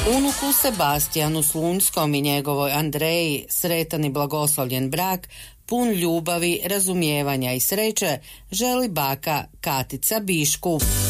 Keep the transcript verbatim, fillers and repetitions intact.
Unuku Sebastijanu Slunjskom i njegovoj Andreji sretan i blagoslovljen brak, pun ljubavi, razumijevanja i sreće, želi baka Katica Bišku.